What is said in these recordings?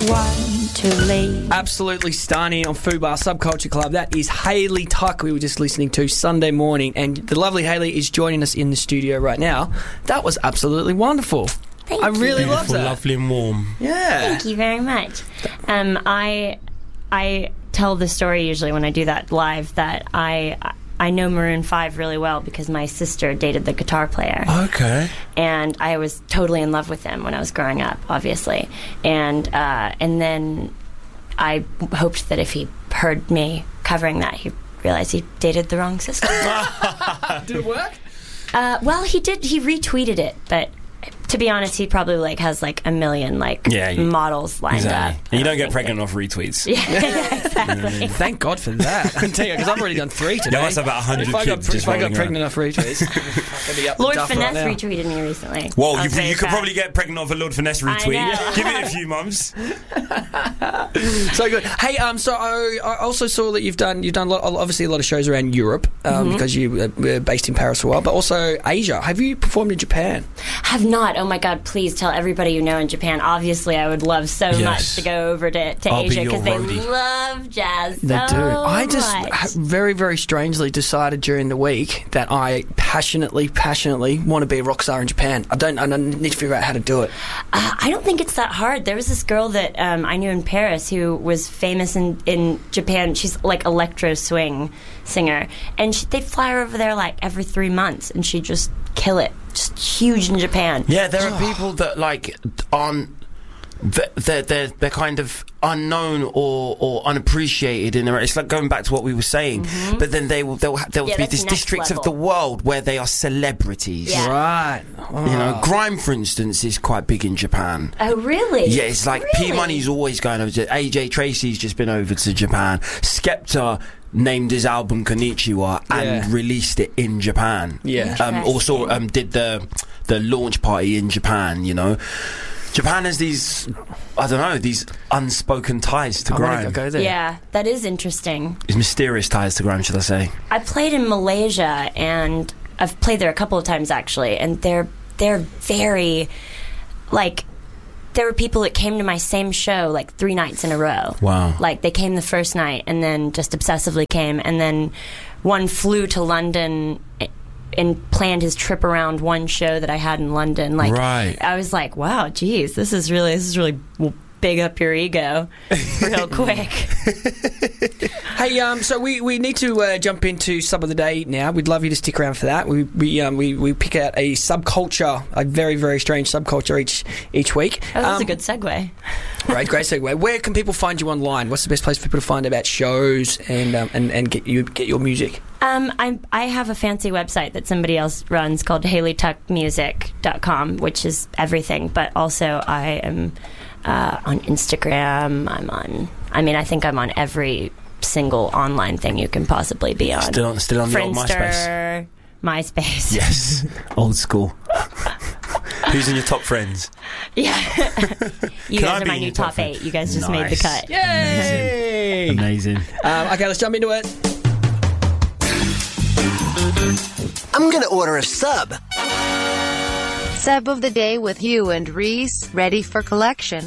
want to leave. Absolutely stunning on Fubar Subculture Club. That is Hayley Tuck we were just listening to Sunday morning, and the lovely Hayley is joining us in the studio right now. That was absolutely wonderful. Thank I you. really love that. Lovely and warm. Yeah. Thank you very much. I tell the story usually when I do that live that I know Maroon 5 really well because my sister dated the guitar player. Okay. And I was totally in love with him when I was growing up, obviously. And then I hoped that if he heard me covering that, he'd realize he dated the wrong sister. Did it work? Well, he did. He retweeted it, but to be honest, he probably has a million models lined up. And you don't get pregnant off retweets. Yeah, exactly. Thank God for that. I can tell you, because I've already done 3 today. Yeah, that's about 100 kids If I got pregnant off retweets, I'd be up the Lord duff Finesse right now. retweeted me recently. Whoa, I'll you say could that. probably get pregnant off a Lord Finesse retweet. know. Give it a few months. So good. Hey, so I also saw that you've done obviously a lot of shows around Europe because you were based in Paris for a while, but also Asia. Have you performed in Japan? Have not. Oh my God! Please tell everybody you know in Japan. Obviously, I would love so much to go over to I'll be Asia your because they roadie. love jazz. They so do. I much. just very, very strangely decided during the week that I passionately want to be a rock star in Japan. I need to figure out how to do it. I don't think it's that hard. There was this girl that I knew in Paris who was famous in Japan. She's like electro swing singer, and they fly her over there like every 3 months, and she just kill it. Just huge in Japan. Yeah, there are people that aren't. They're kind of unknown or unappreciated in their. It's like going back to what we were saying, but then there will be that's this next district of level. the world where they are celebrities. Yeah. Right. You know, grime, for instance, is quite big in Japan. Oh, really? Yeah, it's like Really? P Money's always going over to. AJ Tracy's just been over to Japan. Skepta named his album Konnichiwa and released it in Japan. Yeah. Also did the launch party in Japan. You know, Japan has these these unspoken ties to I want to grime. go there. Yeah, that is interesting. These mysterious ties to grime, should I say? I played in Malaysia, and I've played there a couple of times actually, and they're very there were people that came to my same show 3 nights in a row. Wow. They came the first night and then just obsessively came, and then one flew to London and planned his trip around one show that I had in London. Right. I was like, wow, geez, this is really big up your ego real quick. Hey, so we need to jump into Sub of the Day now. We'd love you to stick around for that. We pick out a subculture, a very, very strange subculture each week. Oh, that's a good segue. Great segue. Where can people find you online? What's the best place for people to find about shows and get your music? I have a fancy website that somebody else runs called HayleyTuckMusic.com, which is everything, but also I am on Instagram. I think I'm on every single online thing you can possibly be on. Still on the old Friendster, MySpace. MySpace. Yes, old school. Who's in your top friends? Yeah. You Can I guys are be my in new your top top friend? 8. You guys just made the Nice. cut. Yay! Amazing. Okay, let's jump into it. I'm gonna order a sub. Sub of the day with Hugh and Reese, ready for collection.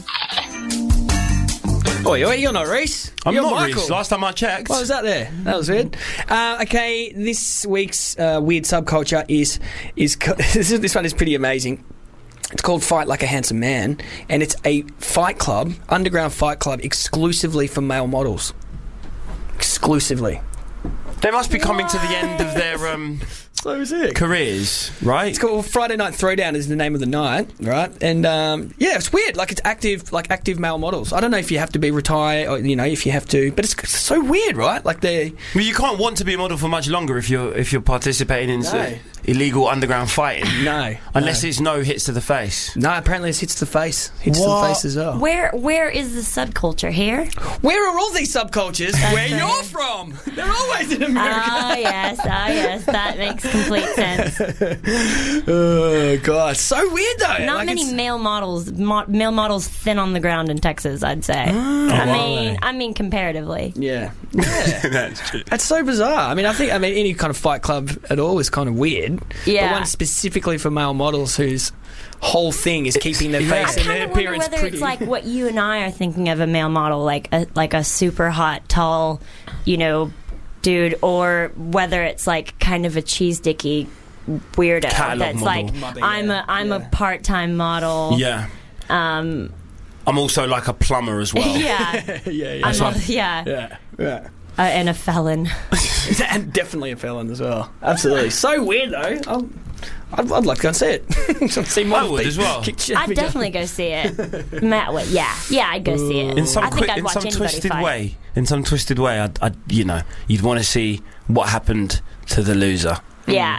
Oh, you're not Reese. I'm You're not Michael. Reese. Last time I checked. What was that there? That was weird. Okay, this week's weird subculture is this one is pretty amazing. It's called Fight Like a Handsome Man, and it's a fight club, underground fight club, exclusively for male models. Exclusively. They must be coming to the end of their So sick. careers, right? It's called Friday Night Throwdown is the name of the night, right? And it's weird. It's active male models. I don't know if you have to be retired or if you have to, but it's so weird, right? Well, you can't want to be a model for much longer if you're participating in illegal underground fighting. No, unless it's no hits to the face. No, apparently it's hits to the face. Hits to the face as well. Where is the subculture here? Where are all these subcultures? Where you're from? They're always in America. Oh yes, that makes complete sense. Oh god, so weird though. Not many male models thin on the ground in Texas, I'd say. I mean comparatively. Yeah. That's true. That's so bizarre. I think any kind of fight club at all is kind of weird. good. Yeah. But one specifically for male models whose whole thing is keeping their Yeah. face I and their kind of wonder appearance whether pretty. it's like what you and I are thinking of a male model, like a super hot, tall, dude, or whether it's like kind of a cheese dicky weirdo Catalog that's model. like I'm a part-time model. Yeah. I'm also like a plumber as well. Yeah. yeah. And a felon. And definitely a felon as well. Absolutely. So weird though. I'd like to go and see it. See I would as well. I'd definitely go see it. Matt would, yeah, I'd go see it. In some, I think I'd watch anybody twisted fight. way. In some twisted way, I'd you'd want to see what happened to the loser. Yeah.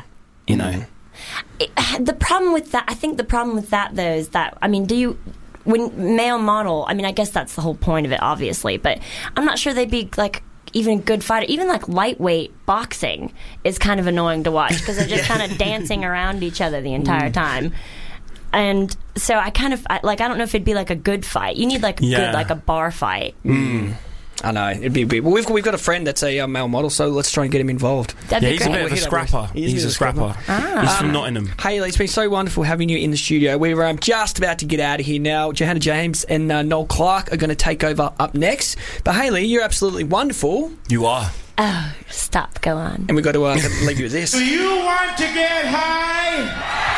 The problem with that, I think the problem with that though is that, when male model, I guess that's the whole point of it, obviously, but I'm not sure they'd be like even a good fighter. Even like lightweight boxing is kind of annoying to watch because they're just kind of dancing around each other the entire time. And so I don't know if it'd be like a good fight. You need like a good, like a bar fight. I know, it'd be weird. Well, we've got a friend that's a male model, so let's try and get him involved. That'd be He's a great. bit of a scrapper. He's a scrapper. He's from Nottingham. Hayley, it's been so wonderful having you in the studio. We're just about to get out of here now. Johanna James and Noel Clark are going to take over up next. But Hayley, you're absolutely wonderful. You are. Oh, stop. Go on. And we've got to leave you with this. Do you want to get high?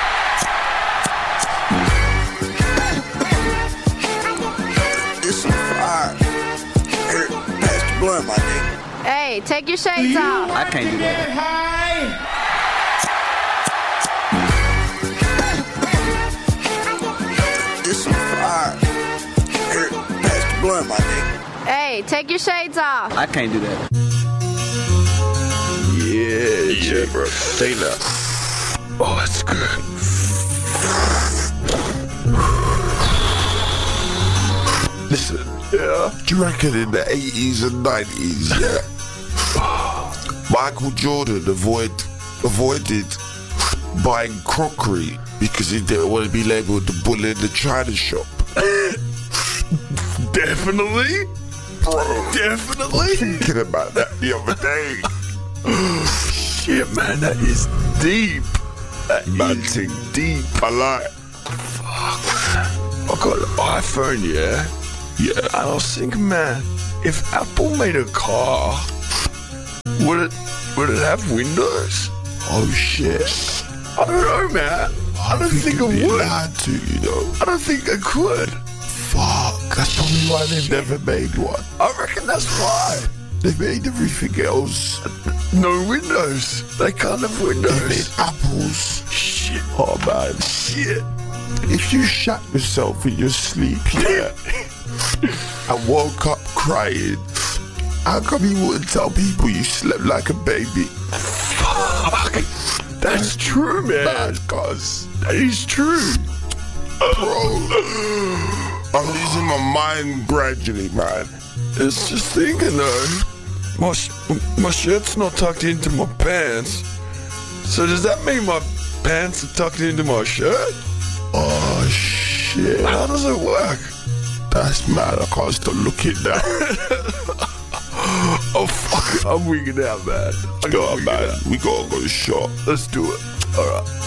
This is fire. Here, pass the blunt, my nigga. Hey, take your shades off. I can't do that. Get high? This is fire. Here, pass the blunt, my nigga. Hey, take your shades off. I can't do that. Yeah, bro. Stay now. Oh, that's good. Listen, do you reckon in the 80s and 90s, Michael Jordan avoided buying crockery because he didn't want to be labelled the bull in the china shop? Definitely. Bro, definitely. Thinking about that the other day. Shit, man, that is deep. That is deep. I like. Fuck. I got an iPhone, yeah? Yeah, and I was thinking, man, if Apple made a car, would it have windows? Oh shit! I don't know, man. I don't think it would. Had to, I don't think they could. Fuck, that's probably why they've never made one. I reckon that's why they made everything else no windows. They can't have windows. They made apples. Shit, oh man, shit. If you shat yourself in your sleep, yeah. I woke up crying. How come you wouldn't tell people you slept like a baby? Fuck. That's true, man. Cause that is true. Bro, I'm losing my mind gradually, man. It's just thinking though. My shirt's not tucked into my pants. So does that mean my pants are tucked into my shirt? Oh shit. How does it work? That's mad, I can't stop looking now. Oh fuck, I'm wigging out, man. We gotta go to shop. Let's do it. Alright.